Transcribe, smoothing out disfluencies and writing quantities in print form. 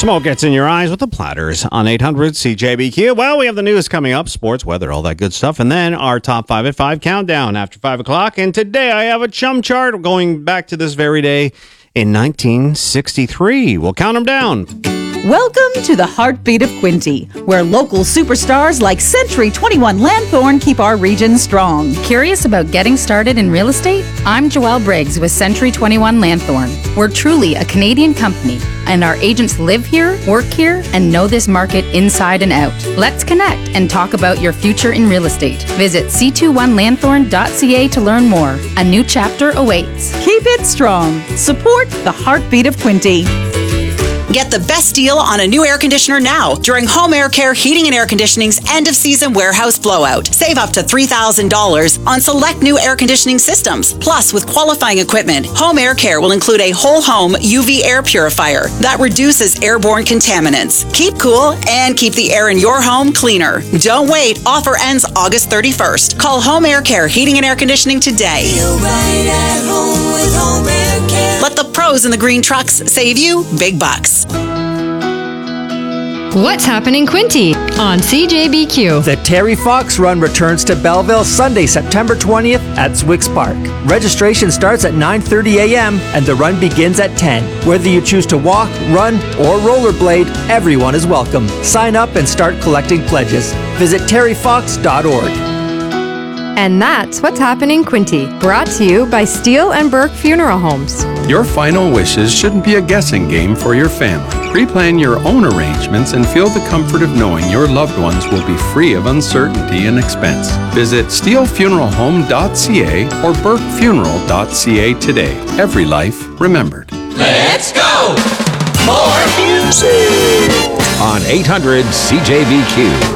Smoke gets in your eyes with the Platters on 800 CJBQ. Well, we have the news coming up, sports, weather, all that good stuff, and then our top 5 at 5 countdown after 5 o'clock. And today I have a chum chart going back to this very day in 1963. We'll count them down. Welcome to the Heartbeat of Quinte, where local superstars like Century 21 Lanthorn keep our region strong. Curious about getting started in real estate? I'm Joelle Briggs with Century 21 Lanthorn. We're truly a Canadian company, and our agents live here, work here, and know this market inside and out. Let's connect and talk about your future in real estate. Visit c21lanthorn.ca to learn more. A new chapter awaits. Keep it strong. Support the Heartbeat of Quinte. Get the best deal on a new air conditioner now during Home Air Care Heating and Air Conditioning's end-of-season warehouse blowout. Save up to $3,000 on select new air conditioning systems. Plus, with qualifying equipment, Home Air Care will include a whole-home UV air purifier that reduces airborne contaminants. Keep cool and keep the air in your home cleaner. Don't wait. Offer ends August 31st. Call Home Air Care Heating and Air Conditioning today. Feel right at home with Home Air Care. Let the pros in the green trucks save you big bucks. What's happening, Quinte on CJBQ? The Terry Fox Run returns to Belleville Sunday, September 20th at Zwicks Park. Registration starts at 9:30 a.m. and the run begins at 10. Whether you choose to walk, run, or rollerblade, everyone is welcome. Sign up and start collecting pledges. Visit terryfox.org. And that's what's happening, Quinte. Brought to you by Steele and Burke Funeral Homes. Your final wishes shouldn't be a guessing game for your family. Pre-plan your own arrangements and feel the comfort of knowing your loved ones will be free of uncertainty and expense. Visit steelefuneralhome.ca or burkefuneral.ca today. Every life remembered. Let's go! More music! On 800 CJBQ.